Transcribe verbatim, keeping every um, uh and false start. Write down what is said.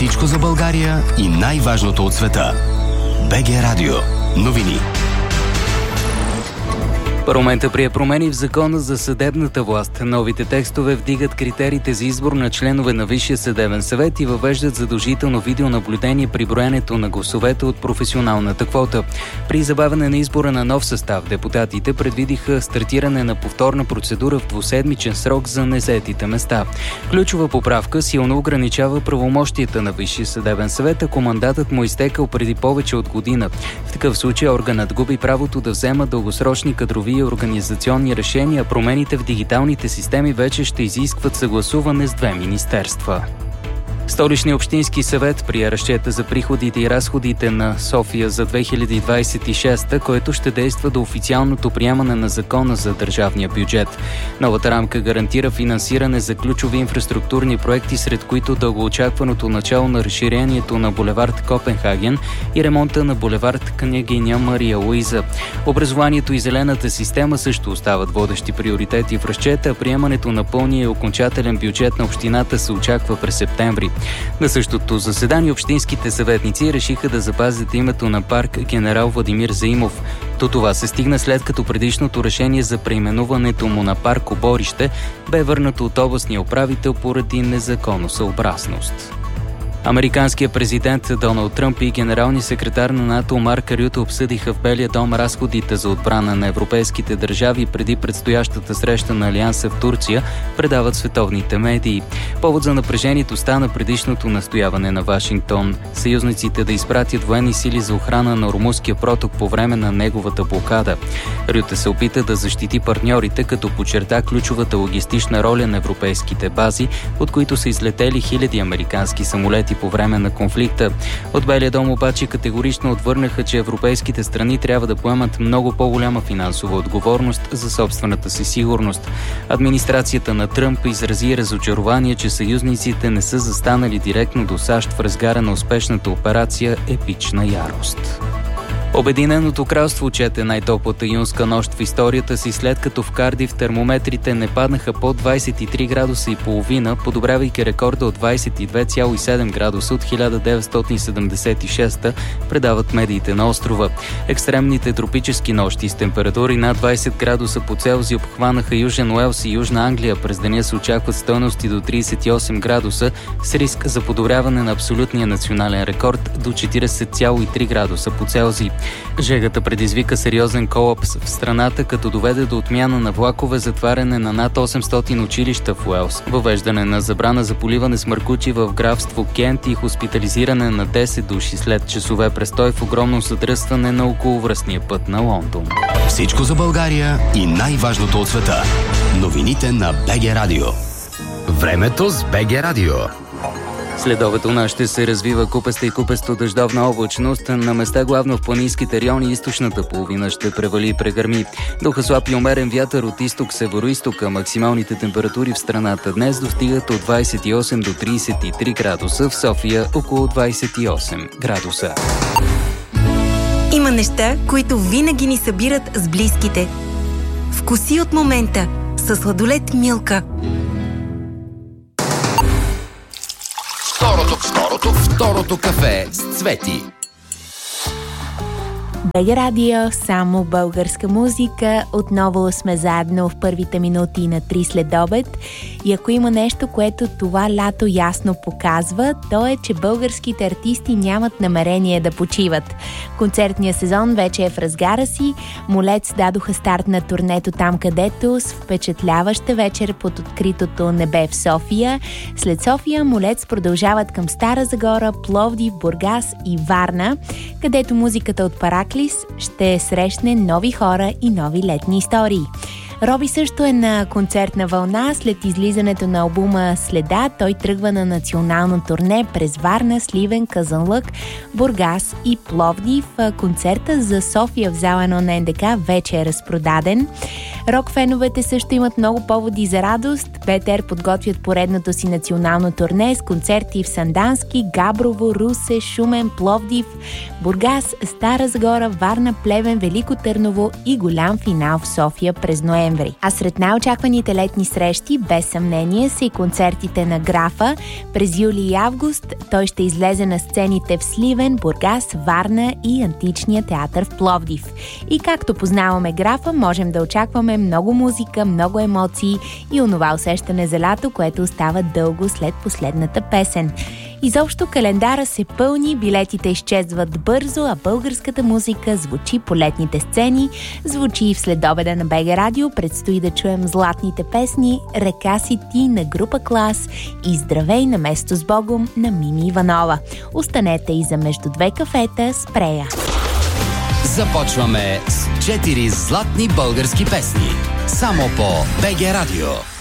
Всичко за България и най-важното от света. БГ Радио. Новини. Парламентът прие промени в Закона за съдебната власт. Новите текстове вдигат критериите за избор на членове на Висшия съдебен съвет и въвеждат задължително видеонаблюдение при броенето на гласовете от професионалната квота. При забавяне на избора на нов състав, депутатите предвидиха стартиране на повторна процедура в двуседмичен срок за незаетите места. Ключова поправка силно ограничава правомощията на Висшия съдебен съвет, ако мандатът му изтекал преди повече от година. В такъв случай органът губи правото да взема дългосрочни кадрови и организационни решения, промените в дигиталните системи вече ще изискват съгласуване с две министерства. Столичният общински съвет прие разчета за приходите и разходите на София за две хиляди двадесет и шеста, който ще действа до официалното приемане на закона за държавния бюджет. Новата рамка гарантира финансиране за ключови инфраструктурни проекти, сред които дългоочакваното начало на разширението на булевард Копенхаген и ремонта на булевард Княгиня Мария Луиза. Образованието и зелената система също остават водещи приоритети в разчета, а приемането на пълния и окончателен бюджет на общината се очаква през септември. На същото заседание общинските съветници решиха да запазят името на парк Генерал Владимир Заимов. До това се стигна след като предишното решение за преименуването му на парк Оборище бе върнато от областния управител поради незаконосъобразност. Американският президент Доналд Тръмп и генералния секретар на НАТО Марк Рюте обсъдиха в Белия дом разходите за отбрана на европейските държави преди предстоящата среща на Алианса в Турция, предават световните медии. Повод за напрежението стана предишното настояване на Вашингтон съюзниците да изпратят военни сили за охрана на Ормузския проток по време на неговата блокада. Рюте се опита да защити партньорите, като подчерта ключовата логистична роля на европейските бази, от които са излетели хиляди американски самолети по време на конфликта. От Белия дом обаче категорично отвърнаха, че европейските страни трябва да поемат много по-голяма финансова отговорност за собствената си сигурност. Администрацията на Тръмп изрази разочарование, че съюзниците не са застанали директно до САЩ в разгара на успешната операция Епична ярост. Обединеното кралство чете най-топлата юнска нощ в историята си, след като в Кардиф термометрите не паднаха под двадесет и три градуса и половина, подобрявайки рекорда от двадесет и две цяло и седем градуса от хиляда деветстотин седемдесет и шеста, предават медиите на острова. Екстремните тропически нощи с температури над двадесет градуса по Целзий обхванаха Южен Уелс и Южна Англия. През деня се очакват стойности до тридесет и осем градуса с риск за подобряване на абсолютния национален рекорд до четиридесет цяло и три градуса по Целзий. Жегата предизвика сериозен колапс в страната, като доведе до отмяна на влакове, затваряне на над осемстотин училища в Уелс, въвеждане на забрана за поливане с мъркучи в графство Кент и хоспитализиране на десет души след часове престой в огромно задръстване на околовръстния път на Лондон. Всичко за България и най-важното от света. Новините на БГ Радио. Времето с БГ Радио. Следобед у нас ще се развива купеста и купесто дъждовна облачност. На места главно в планинските райони източната половина ще превали и прегърми. Духа слаб и умерен вятър от изток североизтока. Максималните температури в страната днес достигат от двадесет и осем до тридесет и три градуса, в София около двадесет и осем градуса. Има неща, които винаги ни събират с близките. Вкуси от момента със сладолед Милка. Второто, второто, второто кафе с Цвети. БГ Радио, само българска музика. Отново сме заедно в първите минути на три следобед. И ако има нещо, което това лято ясно показва, то е, че българските артисти нямат намерение да почиват. Концертният сезон вече е в разгара си. Молец дадоха старт на турнето там, където с впечатляваща вечер под откритото небе в София. След София Молец продължават към Стара Загора, Пловдив, Бургас и Варна, където музиката от Параклис ще срещне нови хора и нови летни истории. Роби също е на концертна вълна. След излизането на албума Следа, той тръгва на национално турне през Варна, Сливен, Казанлък, Бургас и Пловдив. Концерта за София в зала едно на Ен Де Ка вече е разпродаден. Рок-феновете също имат много поводи за радост. БТР подготвят поредното си национално турне с концерти в Сандански, Габрово, Русе, Шумен, Пловдив, Бургас, Стара Загора, Варна, Плевен, Велико Търново и голям финал в София през ноември. ноември. А сред най-очакваните летни срещи, без съмнение, са и концертите на Графа. През юли и август той ще излезе на сцените в Сливен, Бургас, Варна и Античния театър в Пловдив. И както познаваме Графа, можем да очакваме много музика, много емоции и онова усещане за лято, което остава дълго след последната песен. Изобщо календара се пълни, билетите изчезват бързо, а българската музика звучи по летните сцени, звучи и в следобеда на БГ Радио. Предстои да чуем златните песни "Река си ти" на група Клас и "Здравей" на Место с Богом на Мими Иванова. Останете и за "Между две кафета" с Прея. Започваме с четири златни български песни. Само по БГ Радио.